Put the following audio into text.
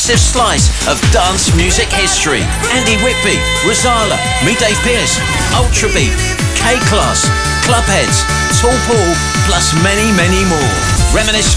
massive slice of dance music history. Andy Whitby, Rozalla, Midday Pierce, Ultrabeat, K-Class, Clubheads, Tall Paul, plus many, many more. Reminisce